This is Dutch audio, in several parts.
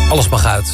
Alles mag uit.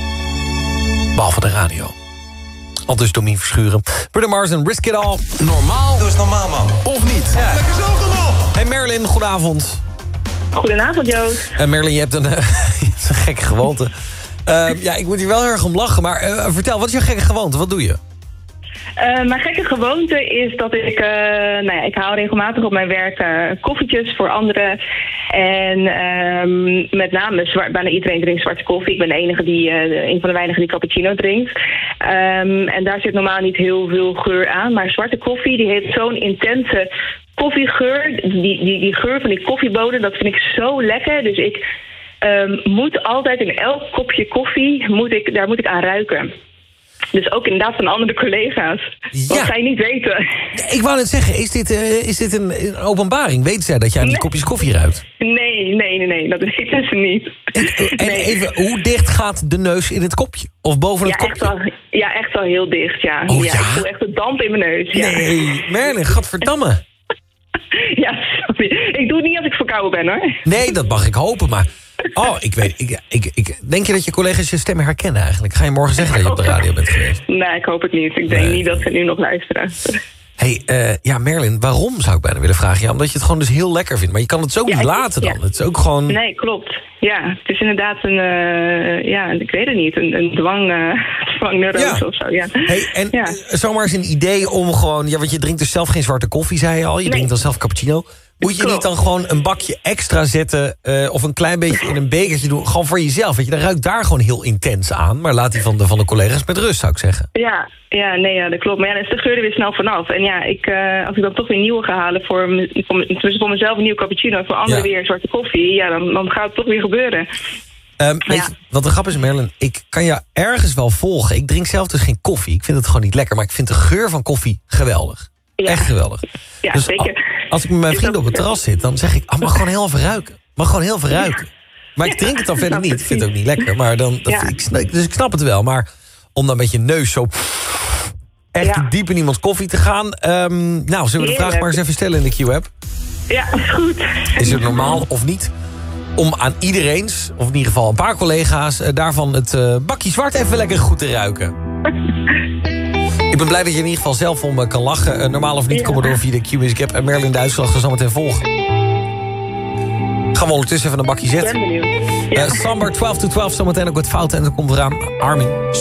Behalve de radio. Aldus Domien Verschuren. Bruno Mars en Risk It All. Normaal. Doe eens normaal, man. Of niet? Ja. Lekker zo normaal. Hey Merlin, goedenavond. Goedenavond, Joost. Merlin, je hebt een gekke gewoonte. Ja, ik moet hier wel heel erg om lachen. Maar vertel, wat is jouw gekke gewoonte? Wat doe je? Mijn gekke gewoonte is dat ik haal regelmatig op mijn werk koffietjes voor anderen. En met name, bijna iedereen drinkt zwarte koffie. Ik ben een van de weinigen die cappuccino drinkt. En daar zit normaal niet heel veel geur aan. Maar zwarte koffie, die heeft zo'n intense koffiegeur. Die geur van die koffiebonen, dat vind ik zo lekker. Dus ik moet altijd in elk kopje koffie, daar moet ik aan ruiken. Dus ook inderdaad van andere collega's. Ja. Wat zij niet weten. Ik wou net zeggen, is dit een openbaring? Weten zij dat jij aan die kopjes koffie ruikt? Nee, dat weten ze niet. En even, hoe dicht gaat de neus in het kopje? Of boven het kopje? Echt wel heel dicht, ja. Oh, ja? Ik voel echt de damp in mijn neus. Ja. Nee, Merlin, gadverdamme. Ja, sorry. Ik doe het niet als ik verkouden ben, hoor. Nee, dat mag ik hopen, maar... Oh, ik weet... Denk je dat je collega's je stem herkennen eigenlijk? Ga je morgen zeggen dat je op de radio bent geweest? Nee, ik hoop het niet. Ik denk niet dat ze nu nog luisteren. Hey, Merlin, waarom zou ik bijna willen vragen? Ja, omdat je het gewoon dus heel lekker vindt. Maar je kan het zo niet laten dan. Het is ook gewoon... Nee, klopt. Ja, het is inderdaad ik weet het niet, een dwangneurose of zo, ja. Hey, en zomaar eens een idee om gewoon... Ja, want je drinkt dus zelf geen zwarte koffie, zei je al. Je drinkt dan zelf cappuccino. Moet je niet dan gewoon een bakje extra zetten... of een klein beetje in een bekertje doen, gewoon voor jezelf? Weet je, dan ruikt daar gewoon heel intens aan. Maar laat die van de collega's met rust, zou ik zeggen. Ja, dat klopt. Maar ja, dan is de geur er weer snel vanaf. En ja, als ik dan toch weer nieuwe ga halen... voor mezelf een nieuwe cappuccino... en voor anderen weer zwarte koffie... ja, dan gaat het toch weer gebeuren. Weet je, wat de grap is, Merlin, ik kan jou ergens wel volgen. Ik drink zelf dus geen koffie. Ik vind het gewoon niet lekker. Maar ik vind de geur van koffie geweldig. Ja. Echt geweldig. Ja, dus zeker. Als ik met mijn vrienden op het terras zit, dan zeg ik... mag gewoon heel even ruiken. Mag gewoon heel even ruiken. Maar ik drink het dan verder niet. Ik vind het ook niet lekker. Maar dus ik snap het wel. Maar om dan met je neus zo... echt diep in iemands koffie te gaan... zullen we de vraag maar eens even stellen in de Q-app? Ja, is goed. Is het normaal of niet... om aan iedereen's, of in ieder geval een paar collega's... daarvan het bakje zwart even lekker goed te ruiken? Ik ben blij dat je in ieder geval zelf om kan lachen. Normaal of niet, kom maar door via de Q-Music app. En Merlin de uitslag zal zo meteen volgen. Gaan we ondertussen even een bakje zetten. Ik ben benieuwd. Sambar 12 to 12 zometeen ook wat fouten. En dan komt eraan Armin.